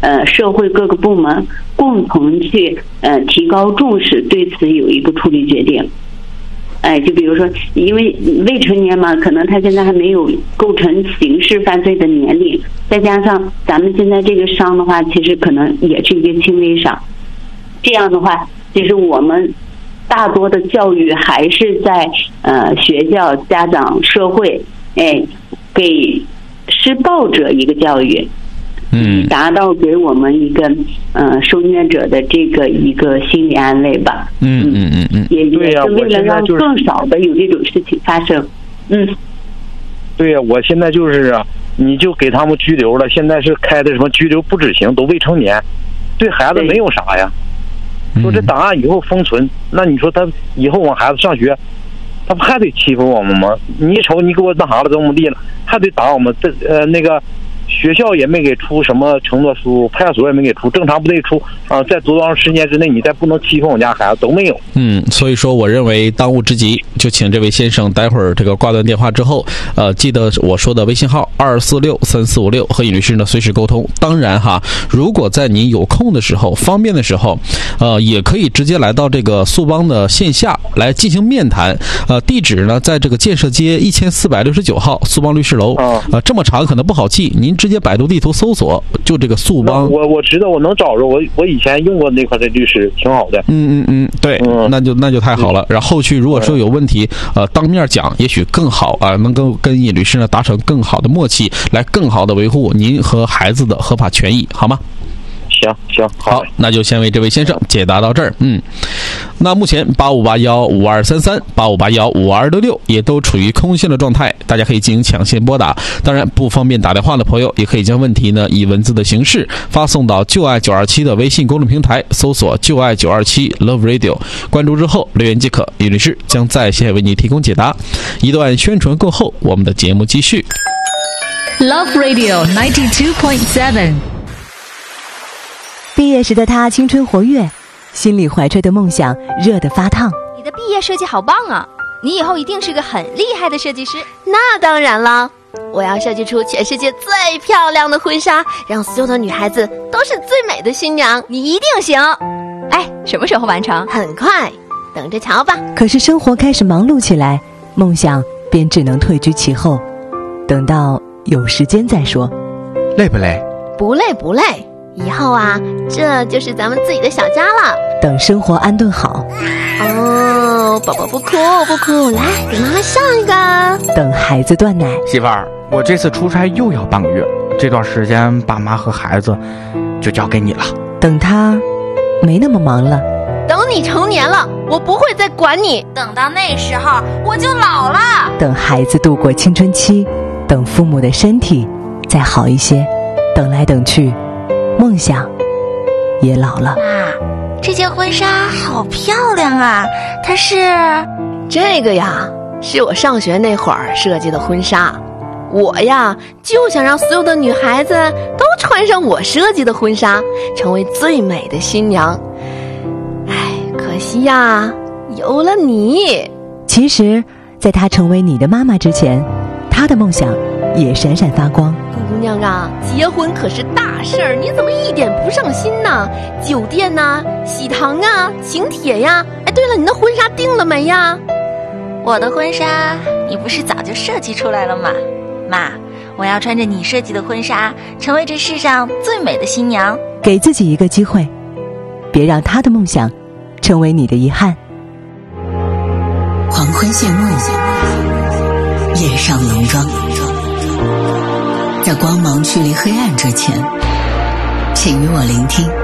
社会各个部门共同去提高重视，对此有一个处理决定。就比如说，因为未成年嘛，可能他现在还没有构成刑事犯罪的年龄，再加上咱们现在这个伤的话，其实可能也是一个轻微伤。这样的话，其实我们大多的教育还是在学校、家长、社会，给施暴者一个教育。达到给我们一个受虐者的这个一个心理安慰吧。也是为了让更少的有这种事情发生。 对呀，我现在就是你就给他们拘留了，现在是开的什么拘留不执行，都未成年，对孩子没有啥呀。说这档案以后封存，那你说他以后我孩子上学，他不还得欺负我们吗？你瞅你给我那啥了，怎么地了，还得打我们。那个学校也没给出什么承诺书，派出所也没给出，正常不得出在多长时间之内你再不能欺负我家孩子都没有。 所以说我认为当务之急就请这位先生待会儿这个挂断电话之后，记得我说的微信号2463456和尹律师呢随时沟通。当然哈，如果在你有空的时候、方便的时候，也可以直接来到这个速邦的线下来进行面谈。地址呢在这个建设街1469号速邦律师楼。这么长可能不好记，您直接百度地图搜索就这个速邦。 我知道，我能找着，我以前用过那块的律师，挺好的。 对，那就太好了。然后后续如果说有问题，当面讲也许更好啊，能够跟尹律师呢达成更好的默契，来更好的维护您和孩子的合法权益，好吗？ 行， 好，那就先为这位先生解答到这儿。那目前85815233、85815266也都处于空线的状态，大家可以进行抢先拨打。当然，不方便打电话的朋友，也可以将问题呢以文字的形式发送到就爱927的微信公众平台，搜索就爱927 Love Radio， 关注之后留言即可，尹律师将在线为你提供解答。一段宣传过后，我们的节目继续。 Love Radio 92.7。 毕业时的他青春活跃，心里怀揣的梦想热得发烫。 你的毕业设计好棒啊，你以后一定是个很厉害的设计师。 那当然了，我要设计出全世界最漂亮的婚纱，让所有的女孩子都是最美的新娘。 你一定行。什么时候完成？ 很快，等着瞧吧。 可是生活开始忙碌起来，梦想便只能退居其后，等到有时间再说。 累不累？ 不累，以后啊，这就是咱们自己的小家了。 等生活安顿好。 宝宝不哭，来给妈妈笑一个。 等孩子断奶。 媳妇儿，我这次出差又要半个月，这段时间爸妈和孩子就交给你了。 等他没那么忙了。 等你成年了，我不会再管你。 等到那时候我就老了。 等孩子度过青春期，等父母的身体再好一些，等来等去，梦想也老了。 妈，这件婚纱好漂亮啊，它是…… 这个呀，是我上学那会儿设计的婚纱。我呀，就想让所有的女孩子都穿上我设计的婚纱，成为最美的新娘。可惜呀，有了你。 其实在她成为你的妈妈之前，她的梦想也闪闪发光。 姑娘啊，结婚可是大事儿，你怎么一点不上心呢？酒店啊，喜糖啊，请帖呀。对了，你的婚纱定了没呀？ 我的婚纱你不是早就设计出来了吗？妈，我要穿着你设计的婚纱，成为这世上最美的新娘。 给自己一个机会，别让她的梦想成为你的遗憾。 黄昏谢幕，夜上浓妆，在光芒驱离黑暗之前，请与我聆听